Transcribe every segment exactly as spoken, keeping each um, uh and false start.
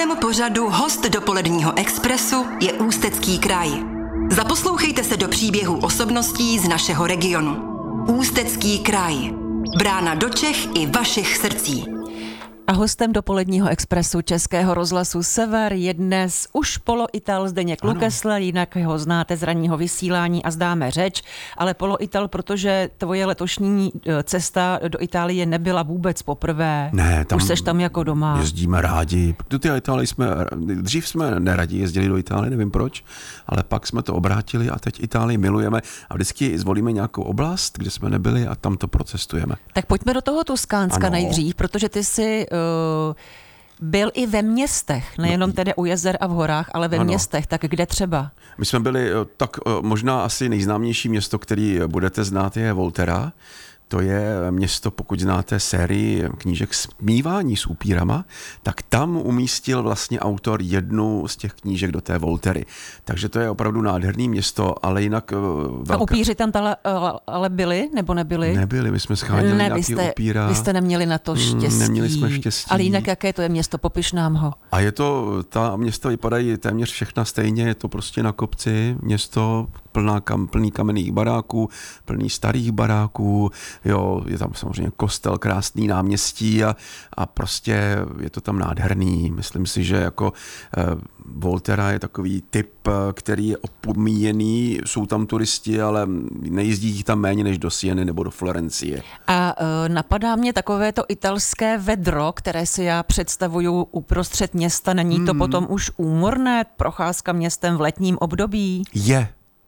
dnešním pořadu host dopoledního Expressu je Ústecký kraj. Zaposlouchejte se do příběhů osobností z našeho regionu. Ústecký kraj. Brána do Čech i vašich srdcí. A hostem dopoledního Expressu Českého rozhlasu Sever je dnes už poloital Zdeněk Lukesl, jinak ho znáte z ranního vysílání a zdáme řeč, ale poloital, protože tvoje letošní cesta do Itálie nebyla vůbec poprvé. Ne, tam už seš tam jako doma. Jezdíme rádi. Do té Itálie jsme, dřív jsme neradi jezdili do Itálie, nevím proč, ale pak jsme to obrátili a teď Itálii milujeme a vždycky zvolíme nějakou oblast, kde jsme nebyli a tam to procestujeme. Tak pojďme do toho Tuskánska nejdřív, protože ty si Uh, byl i ve městech, nejenom tedy u jezer a v horách, ale ve ano. městech, tak kde třeba? My jsme byli, tak možná asi nejznámější město, který budete znát, je Volterra. To je město, pokud znáte sérii knížek Smívání s upírama, tak tam umístil vlastně autor jednu z těch knížek do té Voltery. Takže to je opravdu nádherný město, ale jinak velká... A upíři tam tale, ale byli, nebo nebyli? Nebyli, my jsme scháněli ne, nějaký vy jste, upíra. Vy jste neměli na to štěstí. Neměli jsme štěstí. Ale jinak jaké to je město, popiš nám ho. A je to, ta města vypadají téměř všechna stejně, je to prostě na kopci, město plná kam, plný kamenných baráků, plný starých baráků, jo, je tam samozřejmě kostel, krásný náměstí a, a prostě je to tam nádherný. Myslím si, že jako eh, Volterra je takový typ, který je opomíjený, jsou tam turisti, ale nejezdí jich tam méně než do Sieny nebo do Florencie. A eh, napadá mě takové to italské vedro, které si já představuju uprostřed města, není to hmm. potom už úmorné procházka městem v letním období? Je.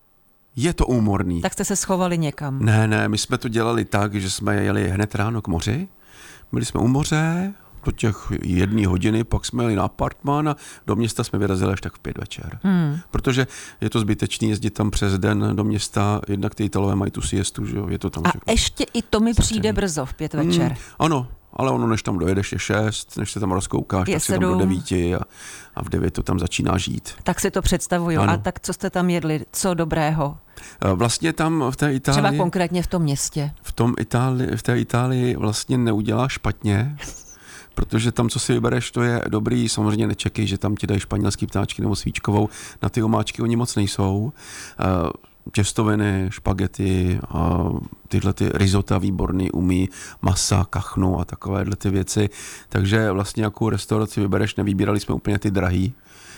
Je to úmorný. Tak jste se schovali někam? Ne, ne, my jsme to dělali tak, že jsme jeli hned ráno k moři. Byli jsme u moře do těch jedné hodiny, pak jsme jeli na apartmán a do města jsme vyrazili až tak v pět večer. Hmm. Protože je to zbytečný jezdit tam přes den do města, jednak ty Italové mají tu siestu, že jo, je to tam a všechno. A ještě i to mi přijde brzo v pět večer. Hmm, ano. Ale ono, než tam dojedeš, je šest, než se tam rozkoukáš, je tak si tam do devíti a, a v devět to tam začíná žít. Tak si to představuju. Ano. A tak co jste tam jedli? Co dobrého? Vlastně tam v té Itálii... Třeba konkrétně v tom městě. V, tom Itálii, v té Itálii vlastně neuděláš špatně, protože tam, co si vybereš, to je dobrý. Samozřejmě nečekej, že tam ti dají španělský ptáčky nebo svíčkovou. Na ty omáčky oni moc nejsou. Těstoviny, špagety a tyhle ty risota výborný umí, masa, kachnu a takovéhle ty věci. Takže vlastně jakou restauraci vybereš, nevybírali jsme úplně ty drahý,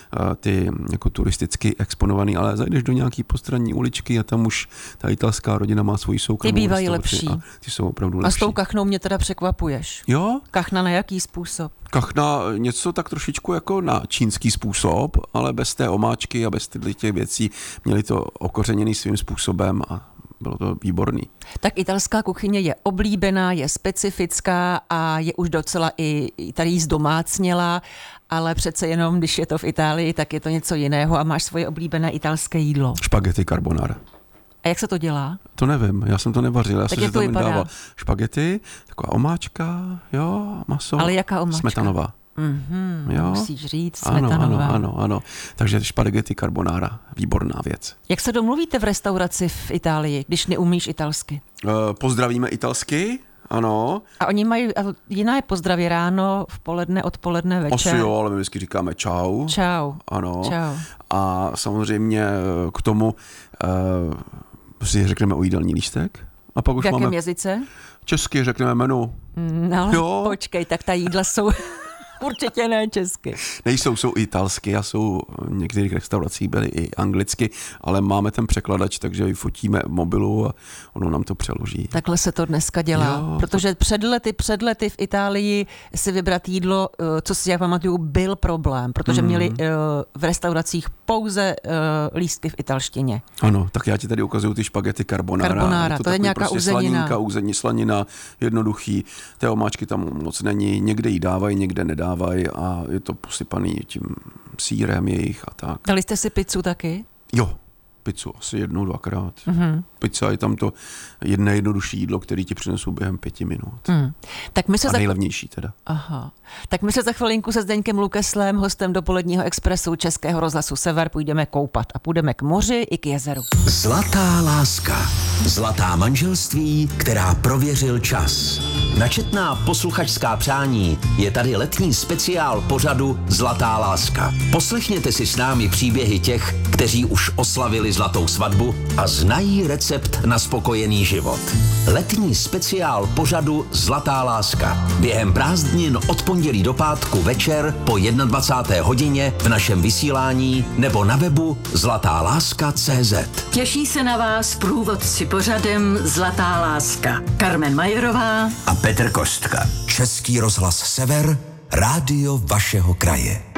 ty jako turisticky exponovaný, ale zajdeš do nějaký postranní uličky a tam už ta italská rodina má svoji soukromou Ty bývají lepší. A ty jsou opravdu lepší. A s tou kachnou mě teda překvapuješ. Jo? Kachna na jaký způsob? Kachna něco tak trošičku jako na čínský způsob, ale bez té omáčky a bez těch věcí měli to okořeněný svým způsobem a bylo to výborný. Tak italská kuchyně je oblíbená, je specifická a je už docela i tady zdomácnělá, ale přece jenom, když je to v Itálii, tak je to něco jiného a máš svoje oblíbené italské jídlo. Špagety carbonara. A jak se to dělá? To nevím, já jsem to nevařil, já tak jsem si tam dával špagety, taková omáčka, jo, maso. Ale jaká omáčka? Smetanová. Mm-hmm, jo? Musíš říct, smetanová. Ano, ano, ano, ano. Takže špagety carbonara, výborná věc. Jak se domluvíte v restauraci v Itálii, když neumíš italsky? Uh, pozdravíme italsky. Ano. A oni mají jiná je pozdraví ráno, v poledne, odpoledne, večer. Asi jo, ale my vždycky říkáme čau. Čau. Ano. Čau. A samozřejmě k tomu uh, si řekneme o jídelní lístek. A pak už v jakém máme jazyce? Česky řekneme menu. No, jo. Počkej, tak ta jídla jsou... Určitě ne česky. Nejsou, jsou italsky a jsou v některých restauracích byly i anglicky, ale máme ten překladač, takže vyfotíme v mobilu a ono nám to přeloží. Takhle se to dneska dělá, jo, protože to... před lety, před lety v Itálii si vybrat jídlo, co si já pamatuju, byl problém, protože mm. měli v restauracích pouze lístky v italštině. Ano, tak já ti tady ukazuju ty špagety carbonara. Carbonara, je to, to je nějaká prostě uzenina. Slaninka, uzení, slanina, jednoduchý. Té omáčky tam moc není, někde jí dávají, někde nedávají. A je to posypaný tím sýrem jejich a tak. Dali jste si pizzu taky? Jo, pizzu asi jednou, dvakrát. Mm-hmm. Pizza je tam to jedné jednodušší jídlo, který ti přinesou během pěti minut. Mm. Tak my se a za... nejlevnější teda. Aha. Tak my se za chvilinku se Zdeňkem Lukeslem, hostem dopoledního Expressu Českého rozhlasu Sever, půjdeme koupat a půjdeme k moři i k jezeru. Zlatá láska. Zlatá manželství, která prověřil čas. Na četná posluchačská přání je tady letní speciál pořadu Zlatá láska. Poslechněte si s námi příběhy těch, kteří už oslavili zlatou svatbu a znají recept na spokojený život. Letní speciál pořadu Zlatá láska. Během prázdnin od pondělí do pátku večer po dvacáté jedné hodině v našem vysílání nebo na webu zlatá láska tečka cé zet. Těší se na vás průvodci pořadem Zlatá láska. Carmen Majerová a Petr Kostka. Český rozhlas Sever, rádio vašeho kraje.